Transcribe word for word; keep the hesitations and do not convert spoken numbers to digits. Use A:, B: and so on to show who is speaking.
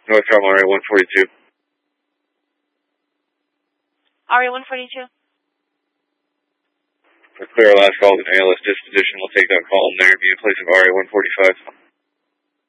A: North from R A one forty-two.
B: R A one forty-two.
A: For clear our last call with an A L S disposition, we'll take that call in there, be in place of R A one forty-five.